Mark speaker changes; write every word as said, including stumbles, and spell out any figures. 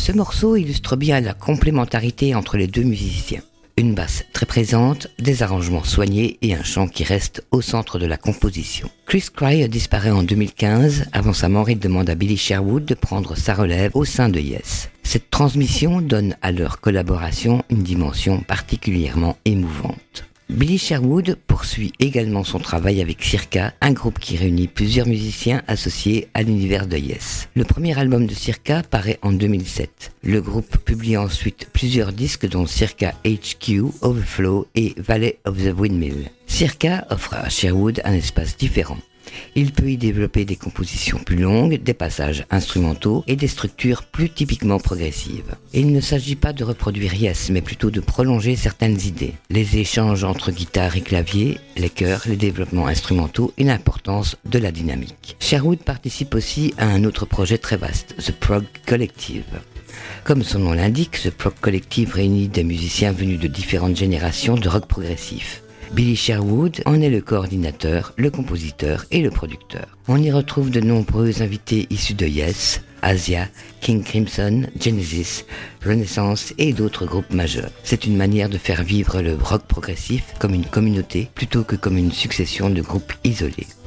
Speaker 1: Ce morceau illustre bien la complémentarité entre les deux musiciens. Une basse très présente, des arrangements soignés et un chant qui reste au centre de la composition. Chris Cry disparaît en deux mille quinze. Avant sa mort, il demande à Billy Sherwood de prendre sa relève au sein de Yes. Cette transmission donne à leur collaboration une dimension particulièrement émouvante. Billy Sherwood poursuit également son travail avec Circa, un groupe qui réunit plusieurs musiciens associés à l'univers de Yes. Le premier album de Circa paraît en deux mille sept. Le groupe publie ensuite plusieurs disques dont Circa H Q, Overflow et Valley of the Windmill. Circa offre à Sherwood un espace différent. Il peut y développer des compositions plus longues, des passages instrumentaux et des structures plus typiquement progressives. Il ne s'agit pas de reproduire Yes, mais plutôt de prolonger certaines idées. Les échanges entre guitare et clavier, les chœurs, les développements instrumentaux et l'importance de la dynamique. Sherwood participe aussi à un autre projet très vaste, The Prog Collective. Comme son nom l'indique, The Prog Collective réunit des musiciens venus de différentes générations de rock progressif. Billy Sherwood en est le coordinateur, le compositeur et le producteur. On y retrouve de nombreux invités issus de Yes, Asia, King Crimson, Genesis, Renaissance et d'autres groupes majeurs. C'est une manière de faire vivre le rock progressif comme une communauté plutôt que comme une succession de groupes isolés.